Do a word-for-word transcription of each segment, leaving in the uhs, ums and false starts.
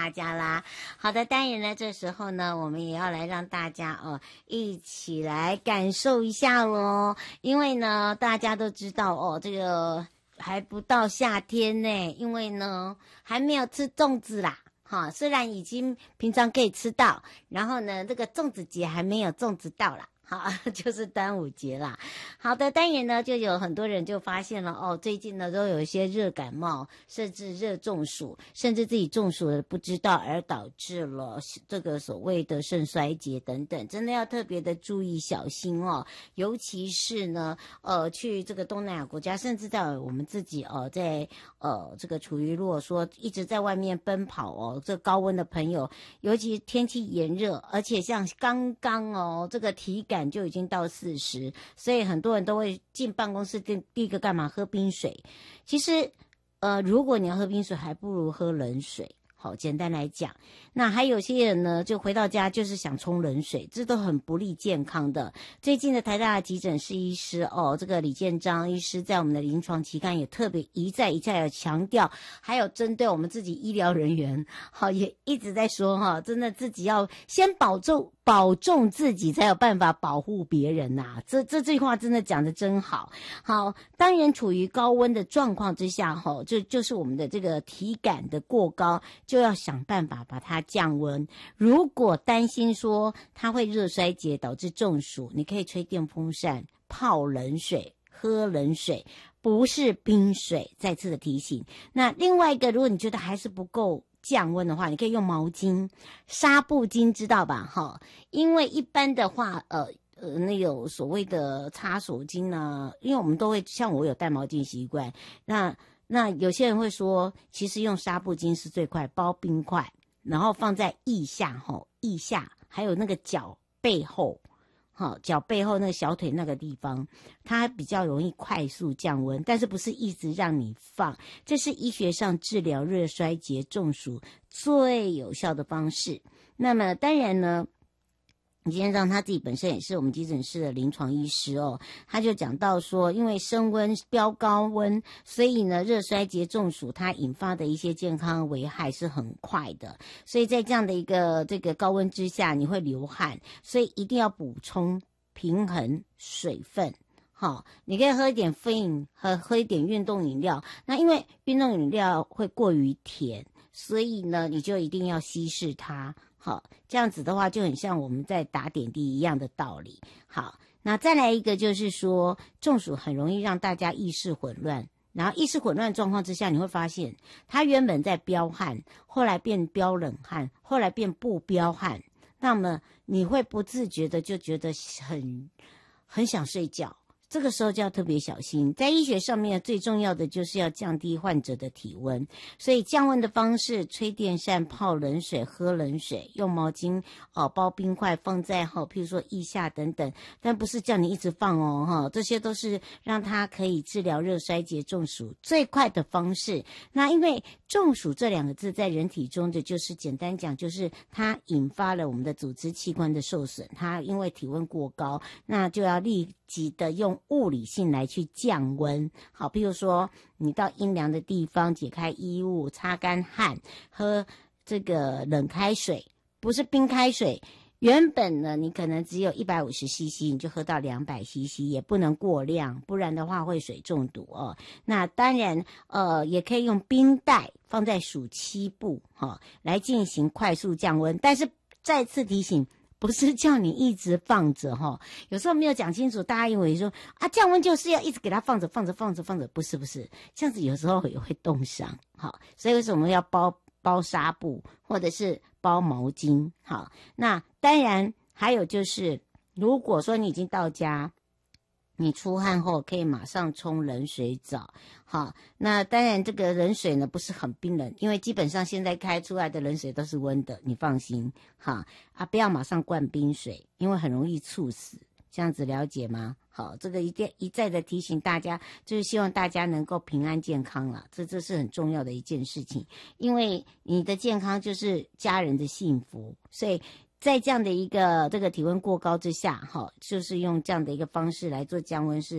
大家啦。好的，当然呢，这时候呢，我们也要来让大家哦一起来感受一下咯，因为呢，大家都知道哦，这个还不到夏天呢，因为呢还没有吃粽子啦。哈，虽然已经平常可以吃到，然后呢，这个粽子节还没有粽子到啦。好，就是端午节啦。好的，当然呢，就有很多人就发现了哦，最近呢都有一些热感冒，甚至热中暑，甚至自己中暑了不知道，而导致了这个所谓的肾衰竭等等，真的要特别的注意小心哦。尤其是呢，呃，去这个东南亚国家，甚至在我们自己哦，在呃这个处于如果说一直在外面奔跑哦，这高温的朋友，尤其天气炎热，而且像刚刚哦，这个体感就已经到四十，所以很多人都会进办公室第第一个干嘛？喝冰水。其实，呃，如果你要喝冰水，还不如喝冷水。好，简单来讲，那还有些人呢，就回到家就是想冲冷水，这都很不利健康的。最近的台大的急诊室医师哦，这个李建章医师在我们的临床期刊也特别一再一再的强调，还有针对我们自己医疗人员，好也一直在说哈，真的自己要先保重。保重自己才有办法保护别人呐、啊，这这句话真的讲得真好。好，当然处于高温的状况之下，吼，就就是我们的这个体感的过高，就要想办法把它降温。如果担心说它会热衰竭导致中暑，你可以吹电风扇、泡冷水、喝冷水，不是冰水。再次的提醒。那另外一个，如果你觉得还是不够降温的话，你可以用毛巾、纱布巾，知道吧？哈，因为一般的话，呃呃，那有所谓的擦手巾呢，因为我们都会，像我有带毛巾习惯，那那有些人会说，其实用纱布巾是最快，包冰块，然后放在腋下，哈，腋下还有那个脚背后。好，脚背后那个小腿那个地方，它比较容易快速降温，但是不是一直让你放，这是医学上治疗热衰竭中暑最有效的方式。那么当然呢，李先生他自己本身也是我们急诊室的临床医师哦，他就讲到说，因为升温飙高温，所以呢热衰竭中暑它引发的一些健康危害是很快的，所以在这样的一个这个高温之下，你会流汗，所以一定要补充平衡水分。好，你可以喝一点啡饮和喝一点运动饮料，那因为运动饮料会过于甜，所以呢你就一定要稀释它。好，这样子的话就很像我们在打点滴一样的道理。好，那再来一个就是说，中暑很容易让大家意识混乱，然后意识混乱状况之下，你会发现他原本在飙汗，后来变飙冷汗，后来变不飙汗，那么你会不自觉的就觉得很很想睡觉。这个时候就要特别小心，在医学上面最重要的就是要降低患者的体温，所以降温的方式，吹电扇、泡冷水、喝冷水，用毛巾哦包冰块放在哈，譬如说腋下等等，但不是叫你一直放哦哈，这些都是让它可以治疗热衰竭中暑最快的方式。那因为中暑这两个字在人体中的就是简单讲，就是它引发了我们的组织器官的受损，它因为体温过高，那就要立即的用物理性来去降温。好，比如说你到阴凉的地方解开衣物，擦干汗，喝这个冷开水，不是冰开水。原本呢你可能只有一百五十 C C， 你就喝到两百 C C， 也不能过量，不然的话会水中毒哦。那当然呃也可以用冰袋放在暑期部哈、哦、来进行快速降温，但是再次提醒，不是叫你一直放着哈，有时候没有讲清楚，大家以为说啊降温就是要一直给它放着放着放着放着，不是不是，这样子有时候也会冻伤。好，所以为什么要包包纱布或者是包毛巾？好，那当然还有就是，如果说你已经到家，你出汗后可以马上冲冷水澡。好，那当然这个冷水呢不是很冰冷，因为基本上现在开出来的冷水都是温的，你放心。好啊，不要马上灌冰水，因为很容易猝死。这样子了解吗？好，这个一再一再的提醒大家，就是希望大家能够平安健康了，这这是很重要的一件事情，因为你的健康就是家人的幸福，所以在这样的一个这个体温过高之下，哈，就是用这样的一个方式来做降温是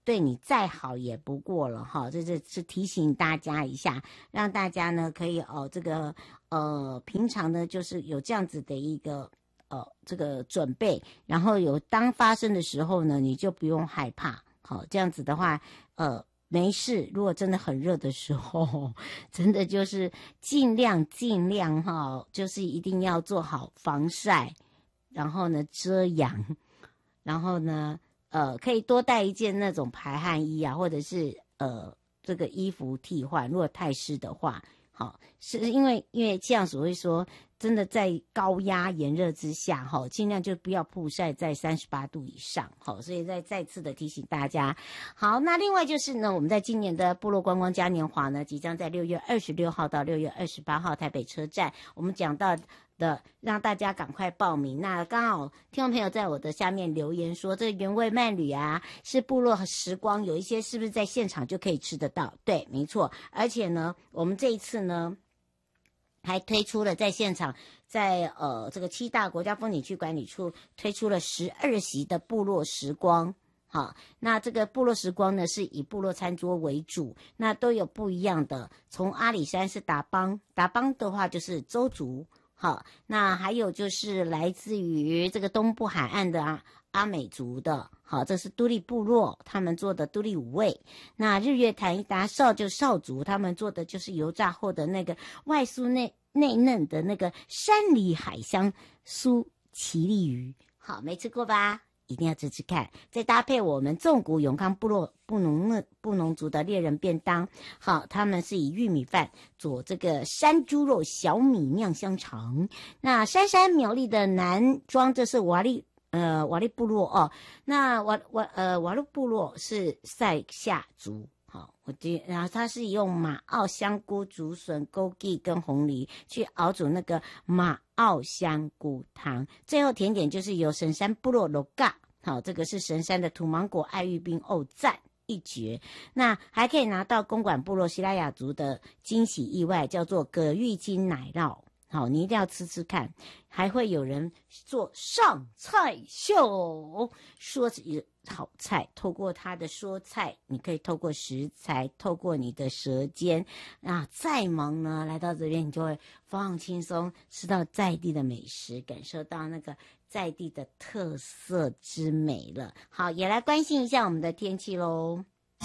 对你再好也不过了哈。这是是提醒大家一下，让大家呢可以哦这个呃平常呢就是有这样子的一个呃这个准备，然后有当发生的时候呢，你就不用害怕。好，这样子的话，呃。没事，如果真的很热的时候，真的就是尽量尽量哈，就是一定要做好防晒，然后呢遮阳，然后呢呃可以多带一件那种排汗衣啊，或者是呃这个衣服替换，如果太湿的话，好，是因为因为气象署会说，真的在高压炎热之下，哈，尽量就不要曝晒在三十八度以上，好，所以再再次的提醒大家。好，那另外就是呢，我们在今年的部落观光嘉年华呢，即将在六月二十六号到六月二十八号台北车站，我们讲到的，让大家赶快报名。那刚好听众朋友在我的下面留言说，这个原味慢旅啊，是部落时光，有一些是不是在现场就可以吃得到？对，没错。而且呢，我们这一次呢，还推出了在现场，在呃这个七大国家风景区管理处推出了十二席的部落时光。好，那这个部落时光呢，是以部落餐桌为主，那都有不一样的。从阿里山是达邦，达邦的话就是邹族。好，那还有就是来自于这个东部海岸的啊阿美族的，好，这是都历部落他们做的都历五味。那日月潭一达少就少族他们做的就是油炸后的那个外酥内内嫩的那个山里海香酥奇力鱼，好，没吃过吧？一定要吃吃看，再搭配我们纵谷永康部落布农布农族的猎人便当，好，他们是以玉米饭做这个山猪肉小米酿香肠。那杉山苗栗的南庄，这是瓦利呃瓦利部落哦，那瓦瓦呃瓦利部落是塞夏族。好，我觉然后它是用马澳香菇、竹笋、枸杞跟红梨去熬煮那个马澳香菇汤，最后甜点就是由神山部落罗嘎，好，这个是神山的土芒果爱玉冰哦，赞一绝。那还可以拿到公馆部落西拉雅族的惊喜意外，叫做葛玉金奶酪。好，你一定要吃吃看，还会有人做上菜秀，说好菜，透过他的说菜，你可以透过食材，透过你的舌尖，啊，再忙呢，来到这边你就会放轻松，吃到在地的美食，感受到那个在地的特色之美了。好，也来关心一下我们的天气咯。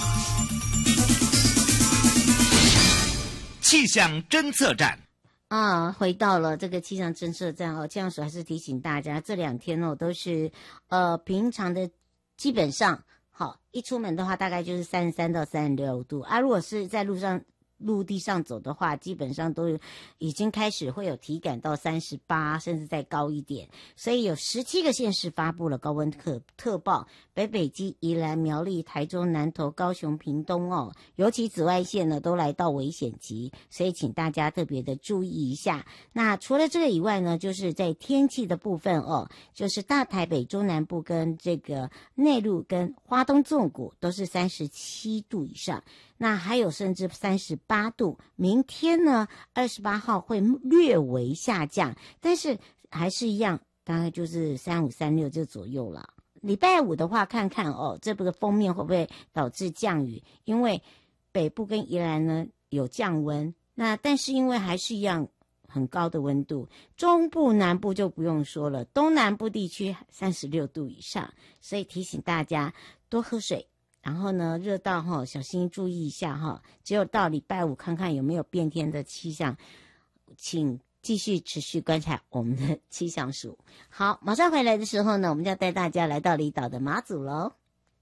气象侦测站。 啊，回到了这个气象侦测站哦，气象署还是提醒大家，这两天哦都是呃平常的，基本上好一出门的话，大概就是三十三到三十六度啊。如果是在路上陆地上走的话，基本上都已经开始会有体感到三十八，甚至再高一点。所以有十七个县市发布了高温特特报，北北基、宜兰、苗栗、台中、南投、高雄、屏东哦，尤其紫外线呢都来到危险级，所以请大家特别的注意一下。那除了这个以外呢，就是在天气的部分哦，就是大台北、中南部跟这个内陆跟花东纵谷都是三十七度以上。那还有甚至三十八度，明天呢二十八号会略微下降，但是还是一样，大概就是三五三六这左右了。礼拜五的话，看看哦，这个锋面会不会导致降雨？因为北部跟宜兰呢有降温，那但是因为还是一样很高的温度，中部南部就不用说了，东南部地区三十六度以上，所以提醒大家多喝水。然后呢，热到哈，小心注意一下哈。只有到礼拜五看看有没有变天的气象，请继续持续观察我们的气象署。好，马上回来的时候呢，我们就要带大家来到离岛的马祖喽。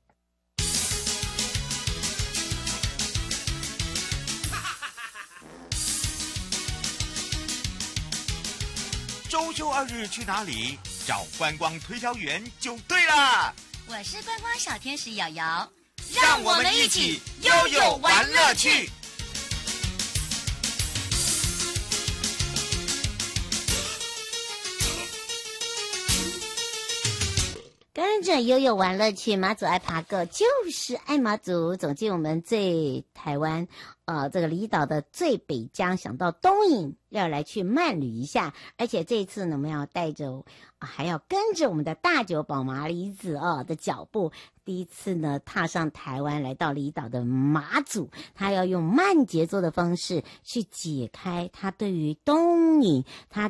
周休二日去哪里？找观光推销员就对了。 我是观光小天使瑶瑶。 让我们一起悠悠玩乐趣。 刚才跟着悠悠玩乐趣，马祖爱爬个就是爱马祖。走进我们最台湾呃这个离岛的最北疆，想到东引要来去慢旅一下，而且这一次呢，我们要带着、啊、还要跟着我们的大久保麻里子哦的脚步，第一次呢踏上台湾，来到离岛的马祖，他要用慢节奏的方式去解开他对于东引他